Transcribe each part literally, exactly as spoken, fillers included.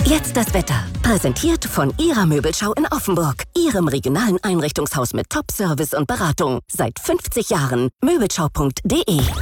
Jetzt das Wetter. Präsentiert von Ihrer Möbelschau in Offenburg. Ihrem regionalen Einrichtungshaus mit Top-Service und Beratung. Seit fünfzig Jahren. Möbelschau punkt de.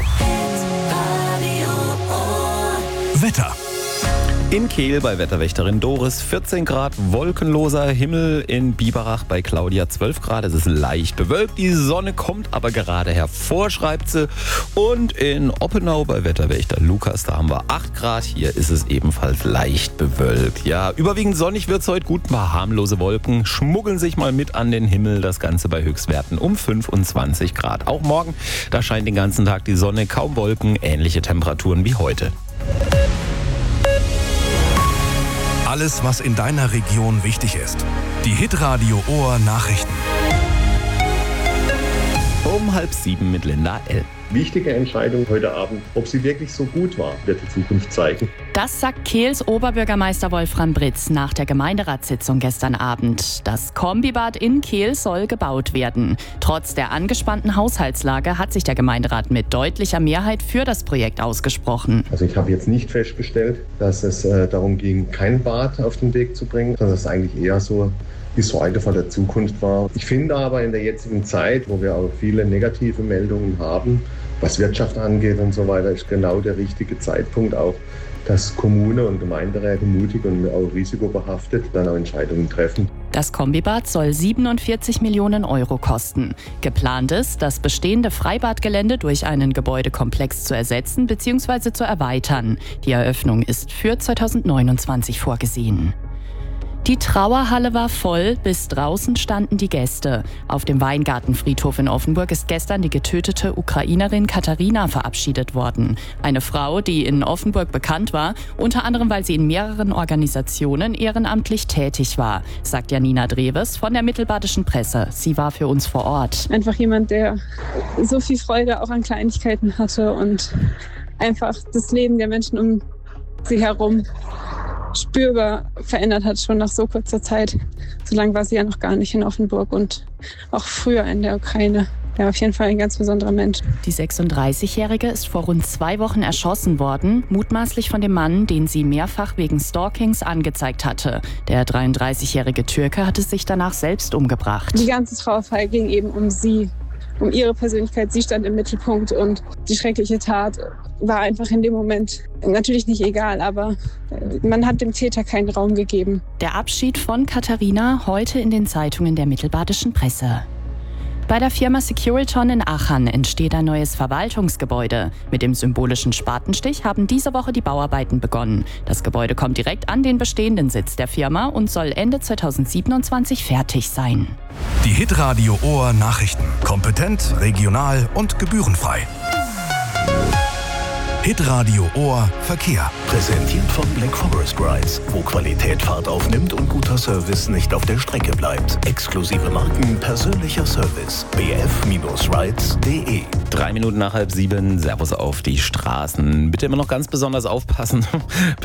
Wetter. In Kehl bei Wetterwächterin Doris vierzehn Grad, wolkenloser Himmel. In Biberach bei Claudia zwölf Grad. Es ist leicht bewölkt, die Sonne kommt aber gerade hervor, schreibt sie. Und in Oppenau bei Wetterwächter Lukas, da haben wir acht Grad. Hier ist es ebenfalls leicht bewölkt. Ja, überwiegend sonnig wird es heute, gut, ein paar harmlose Wolken schmuggeln sich mal mit an den Himmel. Das Ganze bei Höchstwerten um fünfundzwanzig Grad. Auch morgen, da scheint den ganzen Tag die Sonne, kaum Wolken, ähnliche Temperaturen wie heute. Alles, was in deiner Region wichtig ist. Die Hitradio Ohr Nachrichten. Um halb sieben mit Linda L. Wichtige Entscheidung heute Abend, ob sie wirklich so gut war, wird die Zukunft zeigen. Das sagt Kehls Oberbürgermeister Wolfram Britz nach der Gemeinderatssitzung gestern Abend. Das Kombibad in Kehl soll gebaut werden. Trotz der angespannten Haushaltslage hat sich der Gemeinderat mit deutlicher Mehrheit für das Projekt ausgesprochen. Also ich habe jetzt nicht festgestellt, dass es äh, darum ging, kein Bad auf den Weg zu bringen, sondern dass es eigentlich eher so die Sorge vor der Zukunft war. Ich finde aber in der jetzigen Zeit, wo wir auch viele negative Meldungen haben, was Wirtschaft angeht und so weiter, ist genau der richtige Zeitpunkt auch, dass Kommune und Gemeinderäte mutig und auch risikobehaftet dann auch Entscheidungen treffen. Das Kombibad soll siebenundvierzig Millionen Euro kosten. Geplant ist, das bestehende Freibadgelände durch einen Gebäudekomplex zu ersetzen bzw. zu erweitern. Die Eröffnung ist für zweitausendneunundzwanzig vorgesehen. Die Trauerhalle war voll, bis draußen standen die Gäste. Auf dem Weingartenfriedhof in Offenburg ist gestern die getötete Ukrainerin Katharina verabschiedet worden. Eine Frau, die in Offenburg bekannt war, unter anderem weil sie in mehreren Organisationen ehrenamtlich tätig war, sagt Janina Dreves von der Mittelbadischen Presse. Sie war für uns vor Ort. Einfach jemand, der so viel Freude auch an Kleinigkeiten hatte und einfach das Leben der Menschen um sie herum spürbar verändert hat, schon nach so kurzer Zeit. So lange war sie ja noch gar nicht in Offenburg und auch früher in der Ukraine. Ja, auf jeden Fall ein ganz besonderer Mensch. Die sechsunddreißigjährige ist vor rund zwei Wochen erschossen worden, mutmaßlich von dem Mann, den sie mehrfach wegen Stalkings angezeigt hatte. Der dreiunddreißigjährige Türke hatte sich danach selbst umgebracht. Die ganze Trauerfeier ging eben um sie, um ihre Persönlichkeit. Sie stand im Mittelpunkt und die schreckliche Tat war einfach in dem Moment natürlich nicht egal, aber man hat dem Täter keinen Raum gegeben. Der Abschied von Katharina heute in den Zeitungen der Mittelbadischen Presse. Bei der Firma Securiton in Aachen entsteht ein neues Verwaltungsgebäude. Mit dem symbolischen Spatenstich haben diese Woche die Bauarbeiten begonnen. Das Gebäude kommt direkt an den bestehenden Sitz der Firma und soll Ende zweitausendsiebenundzwanzig fertig sein. Die Hitradio Ohr Nachrichten. Kompetent, regional und gebührenfrei. Hitradio Ohr Verkehr. Präsentiert von Black Forest Rides, wo Qualität Fahrt aufnimmt und guter Service nicht auf der Strecke bleibt. Exklusive Marken, persönlicher Service. b f rides punkt de. Drei Minuten nach halb sieben, Servus auf die Straßen. Bitte immer noch ganz besonders aufpassen.